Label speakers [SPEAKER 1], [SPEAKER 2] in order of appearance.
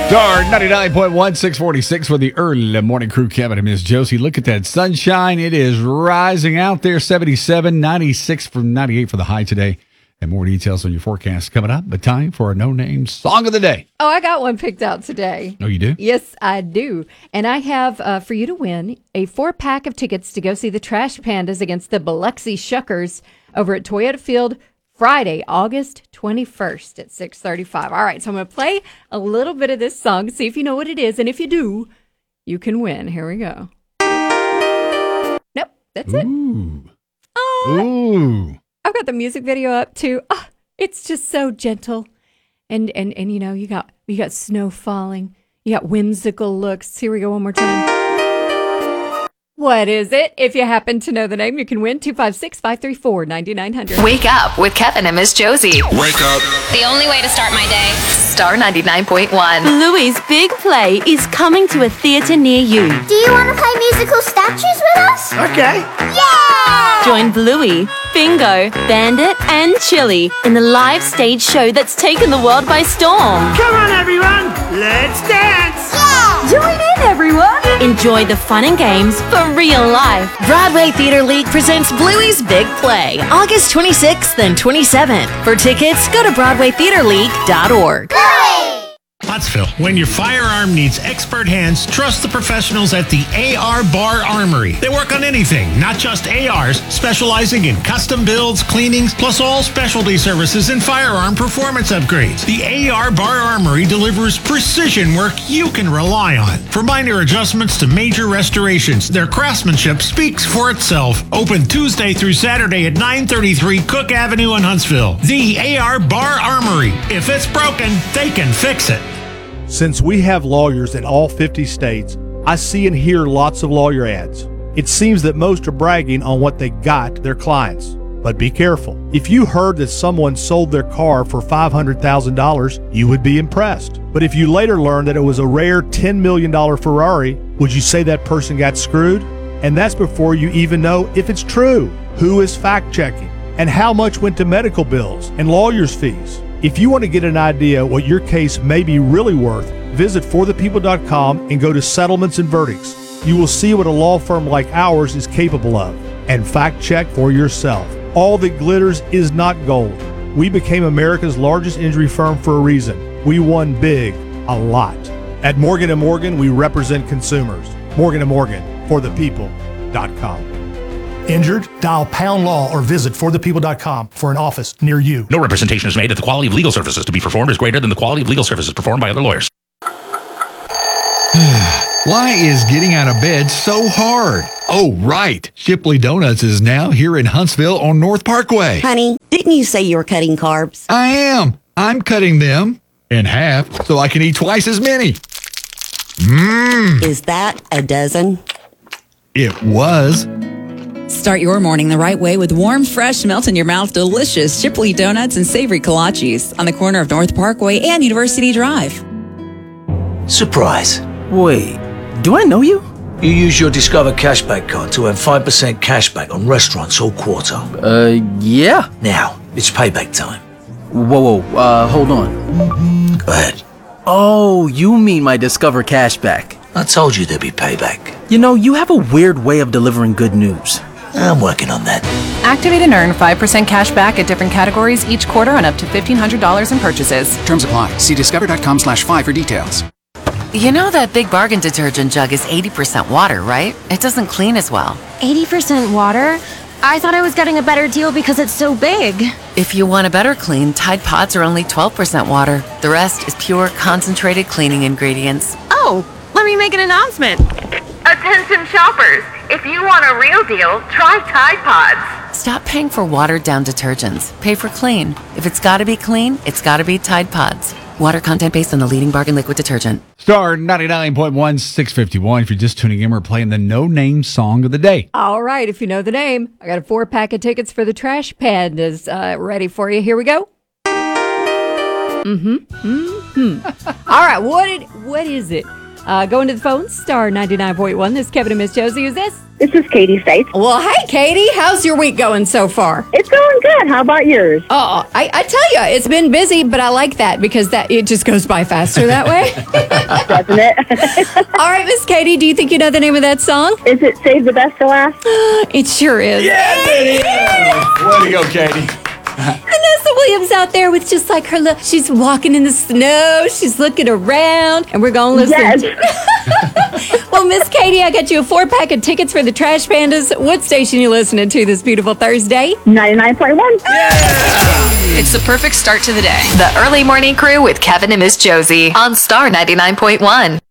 [SPEAKER 1] Star 99.1, 646 for the early morning crew, Kevin and Miss Josie. Look at that sunshine. It is rising out there. 77, 96 from 98 for the high today. And more details on your forecast coming up. But time for a no-name song of the day.
[SPEAKER 2] Oh, I got one picked out today.
[SPEAKER 1] Oh, you do?
[SPEAKER 2] Yes, I do. And I have for you to win a 4-pack of tickets to go see the Trash Pandas against the Biloxi Shuckers over at Toyota Field Friday, August 21st at 6:35. All right, so I'm going to play a little bit of this song, see if you know what it is. And if you do, you can win. Here we go. Nope, that's it.
[SPEAKER 1] Ooh. Ooh.
[SPEAKER 2] I've got the music video up too. Oh, it's just so gentle. And you know, you got snow falling. You got whimsical looks. Here we go one more time. What is it? If you happen to know the name, you can win 256-534-9900.
[SPEAKER 3] Wake up with Kevin and Miss Josie.
[SPEAKER 4] Wake up.
[SPEAKER 5] The only way to start my day.
[SPEAKER 3] Star 99.1.
[SPEAKER 6] Bluey's Big Play is coming to a theater near you.
[SPEAKER 7] Do you want to play musical statues with us?
[SPEAKER 4] Okay.
[SPEAKER 7] Yeah!
[SPEAKER 6] Join Bluey, Bingo, Bandit, and Chili in the live stage show that's taken the world by storm.
[SPEAKER 4] Come on, everyone. Let's dance.
[SPEAKER 7] Yeah!
[SPEAKER 6] Join in, everyone! Enjoy the fun and games for real life.
[SPEAKER 8] Broadway Theater League presents Bluey's Big Play, August 26th and 27th. For tickets, go to BroadwayTheaterLeague.org.
[SPEAKER 9] Pottsville. When your firearm needs expert hands, trust the professionals at the AR Bar Armory. They work on anything, not just ARs, specializing in custom builds, cleanings, plus all specialty services and firearm performance upgrades. The AR Bar Armory delivers precision work you can rely on. From minor adjustments to major restorations, their craftsmanship speaks for itself. Open Tuesday through Saturday at 933 Cook Avenue in Huntsville. The AR Bar Armory. If it's broken, they can fix it.
[SPEAKER 10] Since we have lawyers in all 50 states, I see and hear lots of lawyer ads. It seems that most are bragging on what they got to their clients. But be careful. If you heard that someone sold their car for $500,000, you would be impressed. But if you later learned that it was a rare $10 million Ferrari, would you say that person got screwed? And that's before you even know if it's true. Who is fact-checking? And how much went to medical bills and lawyers' fees? If you want to get an idea what your case may be really worth, visit forthepeople.com and go to settlements and verdicts. You will see what a law firm like ours is capable of. And fact check for yourself. All that glitters is not gold. We became America's largest injury firm for a reason. We won big, a lot. At Morgan & Morgan, we represent consumers. Morgan & Morgan, forthepeople.com.
[SPEAKER 11] Injured? Dial pound law or visit forthepeople.com for an office near you.
[SPEAKER 12] No representation is made that the quality of legal services to be performed is greater than the quality of legal services performed by other lawyers.
[SPEAKER 1] Why is getting out of bed so hard? Oh, right. Shipley Donuts is now here in Huntsville on North Parkway.
[SPEAKER 8] Honey, didn't you say you were cutting carbs?
[SPEAKER 1] I am. I'm cutting them in half so I can eat twice as many.
[SPEAKER 8] Is that a dozen?
[SPEAKER 1] It was.
[SPEAKER 13] Start your morning the right way with warm, fresh, melt-in-your-mouth, delicious Shipley Donuts and savory kolaches on the corner of North Parkway and University Drive.
[SPEAKER 14] Surprise. Wait, do I know you? You use your Discover Cashback card to earn 5% cashback on restaurants all quarter.
[SPEAKER 15] Yeah.
[SPEAKER 14] Now, it's payback time.
[SPEAKER 15] Whoa, hold on.
[SPEAKER 14] Go ahead.
[SPEAKER 15] Oh, you mean my Discover Cashback.
[SPEAKER 14] I told you there'd be payback.
[SPEAKER 15] You know, you have a weird way of delivering good news.
[SPEAKER 14] I'm working on that.
[SPEAKER 16] Activate and earn 5% cash back at different categories each quarter on up to $1,500 in purchases.
[SPEAKER 17] Terms apply. See discover.com/5 for details.
[SPEAKER 3] You know that Big Bargain detergent jug is 80% water, right? It doesn't clean as well.
[SPEAKER 7] 80% water? I thought I was getting a better deal because it's so big.
[SPEAKER 3] If you want a better clean, Tide Pods are only 12% water. The rest is pure, concentrated cleaning ingredients.
[SPEAKER 18] Oh, let me make an announcement. Attention shoppers, if you want a real deal, try Tide Pods.
[SPEAKER 3] Stop paying for watered-down detergents. Pay for clean. If it's got to be clean, it's got to be Tide Pods. Water content based on the leading bargain liquid detergent.
[SPEAKER 1] Star 99.1, 651. If you're just tuning in, we're playing the no-name song of the day.
[SPEAKER 2] All right, if you know the name, I got a 4-pack of tickets for the Trash Pandas ready for you. Here we go. All right, what is it? Going to the phone, star 99.1. This is Kevin and Miss Josie. Who's this?
[SPEAKER 19] This is Katie States.
[SPEAKER 2] Well, hey, Katie. How's your week going so far?
[SPEAKER 19] It's going good. How about yours?
[SPEAKER 2] Oh, I tell you, it's been busy, but I like that because it just goes by faster that way.
[SPEAKER 19] Doesn't it?
[SPEAKER 2] All right, Miss Katie, do you think you know the name of that song?
[SPEAKER 19] Is it Save the Best to Last?
[SPEAKER 2] It sure is.
[SPEAKER 1] Yes, it is. Way to go, Katie.
[SPEAKER 2] Vanessa Williams out there with just like her look. She's walking in the snow. She's looking around, and we're going to listen.
[SPEAKER 19] Yes.
[SPEAKER 2] Well, Miss Katie, I got you a 4-pack of tickets for the Trash Pandas. What station you listening to this beautiful Thursday?
[SPEAKER 19] 99.1.
[SPEAKER 16] It's the perfect start to the day.
[SPEAKER 5] The Early Morning Crew with Kevin and Miss Josie on Star 99.1.